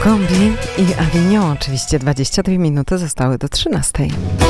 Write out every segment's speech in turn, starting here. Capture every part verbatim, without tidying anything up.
Kombi i Avignon, oczywiście dwadzieścia dwie minuty zostały do trzynastej.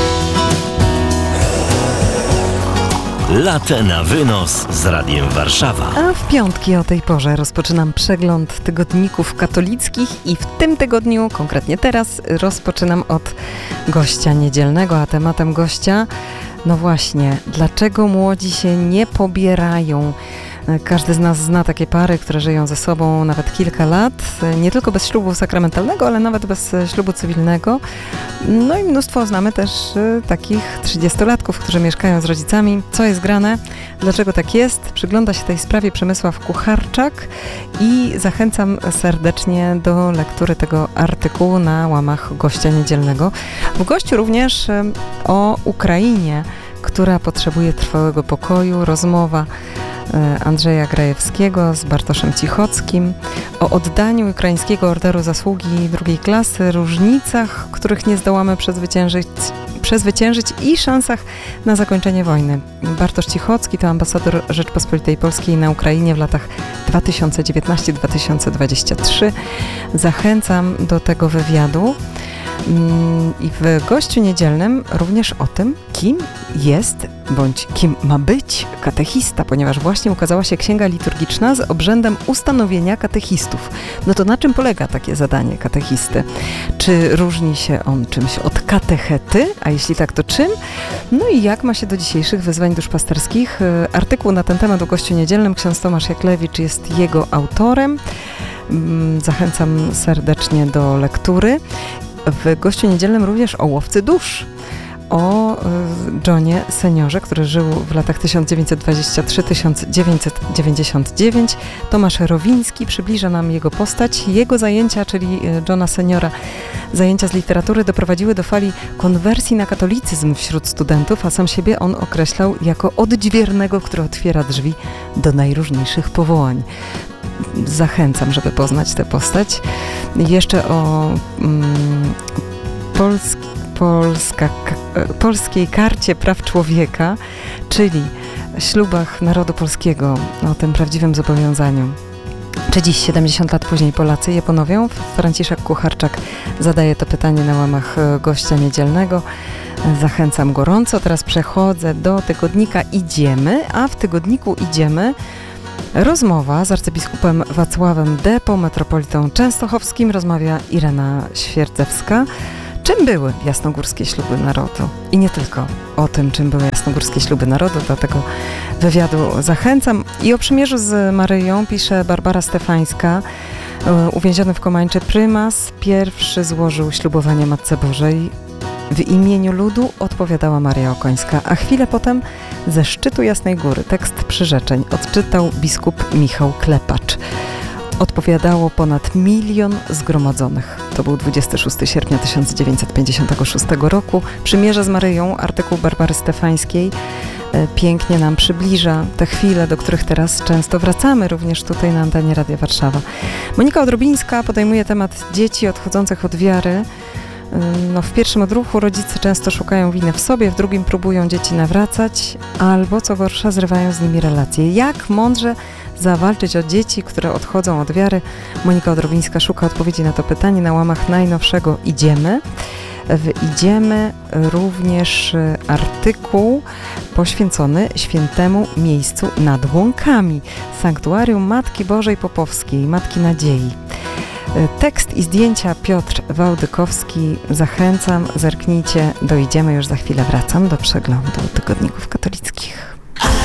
Latę na wynos z Radiem Warszawa. A w piątki o tej porze rozpoczynam przegląd tygodników katolickich i w tym tygodniu, konkretnie teraz, rozpoczynam od gościa niedzielnego, a tematem gościa, no właśnie, dlaczego młodzi się nie pobierają? Każdy z nas zna takie pary, które żyją ze sobą nawet kilka lat, nie tylko bez ślubu sakramentalnego, ale nawet bez ślubu cywilnego. No i mnóstwo znamy też takich trzydziestolatków, którzy mieszkają z rodzicami. Co jest grane? Dlaczego tak jest? Przygląda się tej sprawie Przemysław Kucharczak i zachęcam serdecznie do lektury tego artykułu na łamach gościa niedzielnego. W gościu również o Ukrainie, która potrzebuje trwałego pokoju, rozmowa Andrzeja Grajewskiego z Bartoszem Cichockim o oddaniu ukraińskiego Orderu Zasługi drugiej klasy, różnicach, których nie zdołamy przezwyciężyć, przezwyciężyć i szansach na zakończenie wojny. Bartosz Cichocki to ambasador Rzeczpospolitej Polskiej na Ukrainie w latach dwa tysiące dziewiętnasty do dwa tysiące dwudziestego trzeciego. Zachęcam do tego wywiadu. I w gościu niedzielnym również o tym, kim jest, bądź kim ma być katechista, ponieważ właśnie ukazała się księga liturgiczna z obrzędem ustanowienia katechistów. No to na czym polega takie zadanie katechisty? Czy różni się on czymś od katechety? A jeśli tak, to czym? No i jak ma się do dzisiejszych wyzwań duszpasterskich? Artykuł na ten temat w gościu niedzielnym ksiądz Tomasz Jaklewicz jest jego autorem. Zachęcam serdecznie do lektury. W gościu niedzielnym również o łowcy dusz, o Johnie Seniorze, który żył w latach tysiąc dziewięćset dwudziestym trzecim do tysiąc dziewięćset dziewięćdziesiątego dziewiątego. Tomasz Rowiński przybliża nam jego postać. Jego zajęcia, czyli Johna Seniora, zajęcia z literatury doprowadziły do fali konwersji na katolicyzm wśród studentów, a sam siebie on określał jako odźwiernego, który otwiera drzwi do najróżniejszych powołań. Zachęcam, żeby poznać tę postać. Jeszcze o mm, polski, polska, k, polskiej karcie praw człowieka, czyli ślubach narodu polskiego, o tym prawdziwym zobowiązaniu. Czy dziś, siedemdziesiąt lat później, Polacy je ponowią? Franciszek Kucharczak zadaje to pytanie na łamach gościa niedzielnego. Zachęcam gorąco. Teraz przechodzę do tygodnika Idziemy, a w tygodniku Idziemy rozmowa z arcybiskupem Wacławem Depo, metropolitą częstochowskim. Rozmawia Irena Świerdzewska. Czym były jasnogórskie śluby narodu? I nie tylko o tym, czym były jasnogórskie śluby narodu, do tego wywiadu zachęcam. I o przymierzu z Maryją pisze Barbara Stefańska. Uwięziony w Komańczy prymas pierwszy złożył ślubowanie Matce Bożej. W imieniu ludu odpowiadała Maria Okońska, a chwilę potem ze szczytu Jasnej Góry tekst przyrzeczeń odczytał biskup Michał Klepacz. Odpowiadało ponad milion zgromadzonych. To był dwudziestego szóstego sierpnia tysiąc dziewięćset pięćdziesiątego szóstego roku. Przymierze z Maryją, artykuł Barbary Stefańskiej, pięknie nam przybliża te chwile, do których teraz często wracamy, również tutaj na antenie Radia Warszawa. Monika Odrobińska podejmuje temat dzieci odchodzących od wiary. No, w pierwszym odruchu rodzice często szukają winy w sobie, w drugim próbują dzieci nawracać, albo co gorsza, zrywają z nimi relacje. Jak mądrze zawalczyć o dzieci, które odchodzą od wiary? Monika Odrobińska szuka odpowiedzi na to pytanie na łamach najnowszego Idziemy. W Idziemy również artykuł poświęcony świętemu miejscu nad Łąkami, sanktuarium Matki Bożej Popowskiej, Matki Nadziei. Tekst i zdjęcia Piotr Wałdykowski. Zachęcam, zerknijcie, dojdziemy, już za chwilę wracam do przeglądu tygodników katolickich.